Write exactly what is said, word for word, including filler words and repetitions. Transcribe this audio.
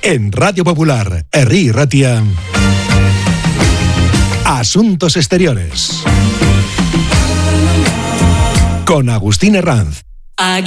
En Radio Popular, Herri Ratia, Asuntos Exteriores, con Agustín Herranz.